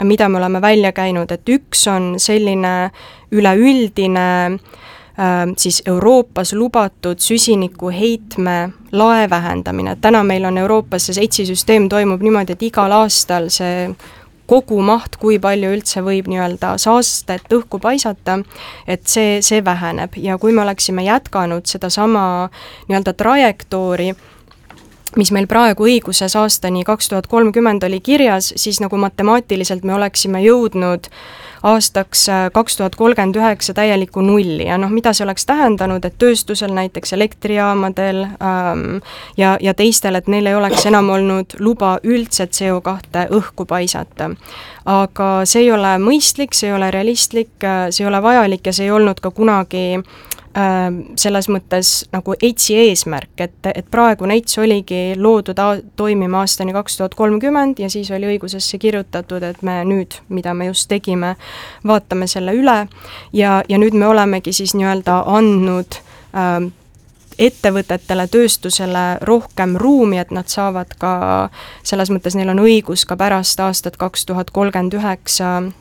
mida me oleme välja käinud, et üks on selline üleüldine siis Euroopas lubatud süsinikuheitme lae vähendamine. Täna meil on Euroopas see ETS-süsteem toimub niimoodi, et igal aastal see kogu maht, kui palju üldse võib nii-öelda saastet õhku paisata, et see väheneb. Ja kui me oleksime jätkanud seda sama nii-öelda trajektoori, mis meil praegu õiguses aastani 2030 oli kirjas, siis nagu matemaatiliselt me oleksime jõudnud aastaks 2039 täieliku nulli ja mida see oleks tähendanud, et tööstusel, näiteks elektrijaamadel ja teistel, et neil ei oleks enam olnud luba üldse CO2 õhku paisata. Aga see ei ole mõistlik, see ei ole realistlik, see ei ole vajalik ja see ei olnud ka kunagi selles mõttes nagu ETS-i eesmärk, et praegu ETS oligi loodud toimima aastani 2030 ja siis oli õigusesse kirjutatud, et me nüüd, mida me just tegime, vaatame selle üle ja nüüd me olemegi siis nii-öelda andnud ettevõtetele, tööstusele rohkem ruumi, et nad saavad ka, selles mõttes neil on õigus ka pärast aastat 2039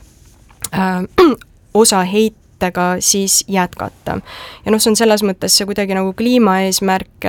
osa siis jätkata. Ja see on selles mõttes see kuidagi nagu kliimaeesmärk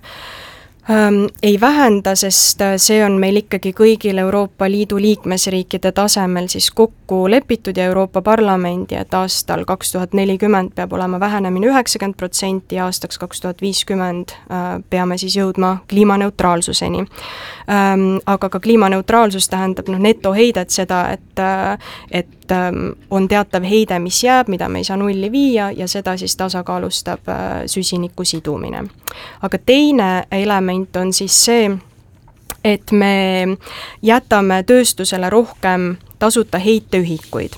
ei vähenda, sest see on meil ikkagi kõigil Euroopa Liidu liikmesriikide tasemel siis kokku lepitud ja Euroopa Parlamendi, et aastal 2040 peab olema vähenemine 90% ja aastaks 2050 peame siis jõudma kliimaneutraalsuseni. Aga ka kliimaneutraalsus tähendab netoheidet seda, et on teatav heide, mis jääb, mida me ei saa nulli viia ja seda siis tasakaalustab süsiniku sidumine. Aga teine element on siis see, et me jätame tööstusele rohkem tasuta heiteühikuid.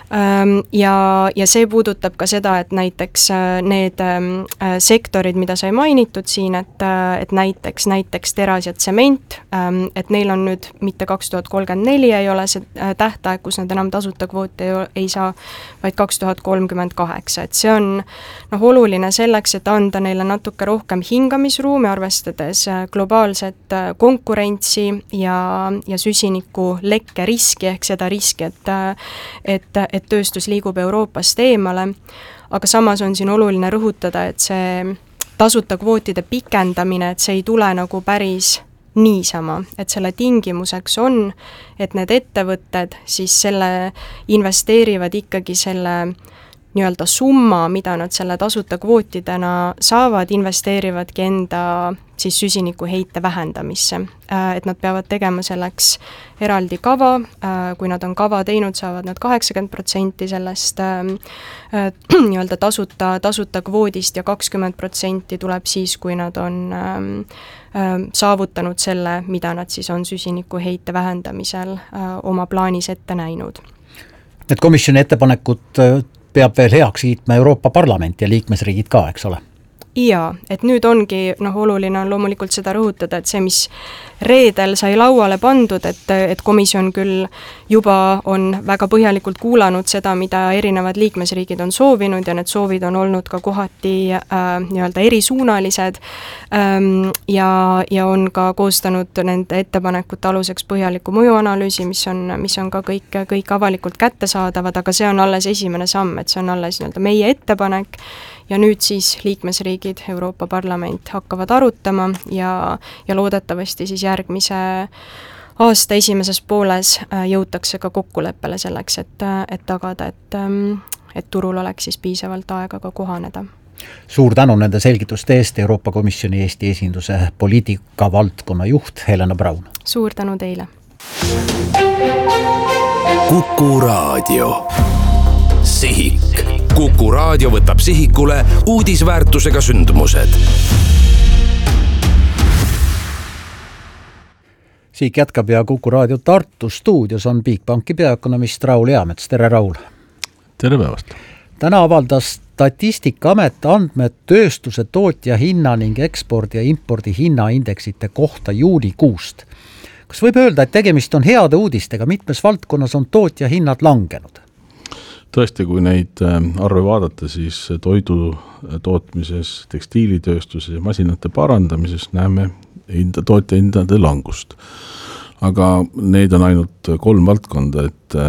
Ja see puudutab ka seda, et näiteks need sektorid, mida sai mainitud siin, et näiteks teras ja tsement, et neil on nüüd mitte 2034 ei ole see tähtaeg, kus nad enam tasuta kvooti ei saa, vaid 2038. Et see on oluline selleks, et anda neile natuke rohkem hingamisruumi, arvestades globaalset konkurentsi ja süsiniku lekke riski, ehk seda riski, et tööstus liigub Euroopast eemale, aga samas on siin oluline rõhutada, et see tasuta kvootide pikendamine, et see ei tule nagu päris niisama, et selle tingimuseks on, et need ettevõtted siis selle investeerivad ikkagi selle nii-öelda summa, mida nad selle tasuta kvootidena saavad, investeerivadki enda siis süsiniku heite vähendamisse. Et nad peavad tegema selleks eraldi kava, kui nad on kava teinud, saavad nad 80% sellest nii-öelda tasuta kvoodist ja 20% tuleb siis, kui nad on saavutanud selle, mida nad siis on süsiniku heite vähendamisel oma plaanis ette näinud. Need komisjoni ettepanekud peab veel heaks kiitma Euroopa Parlament ja liikmesriigid ka, eks ole? Jaa, et nüüd ongi, oluline on loomulikult seda rõhutada, et see, mis reedel sai lauale pandud, et komisjon küll juba on väga põhjalikult kuulanud seda, mida erinevad liikmesriigid on soovinud ja need soovid on olnud ka kohati nii-öelda erisuunalised ja on ka koostanud nende ettepanekute aluseks põhjaliku mõjuanalüüsi, mis on ka kõik avalikult kättesaadavad, aga see on alles esimene samm, et see on alles nii-öelda meie ettepanek ja nüüd siis liikmesriigid, Euroopa Parlament hakkavad arutama ja loodetavasti siis järgmise aasta esimeses pooles jõutakse ka kokkuleppele selleks, et tagada, et turul oleks siis piisavalt aega ka kohaneda. Suur tänu nende selgituste eest, Euroopa Komisjoni Eesti esinduse poliitika valdkonna juht Helena Braun. Suur tänu teile. Kuku Raadio. Sihik. Kuku Raadio võtab sihikule uudisväärtusega sündmused. Sihik jätkab ja Kuku Raadio Tartu stuudios on Bigbanki peaökonomist Raul Eamets. Tere, Raul! Tere päevast! Täna avaldas Statistikaamet andmed tööstuse tootja hinna ning ekspordi ja impordi hinnaindeksite kohta juulikuust. Kas võib öelda, et tegemist on heade uudistega, mitmes valdkonnas on tootja hinnad langenud? Tõesti, kui neid arve vaadata, siis toidu tootmises, tekstiilitööstuses ja masinate parandamises näeme tootja hindade langust. Aga neid on ainult 3 valdkonda, et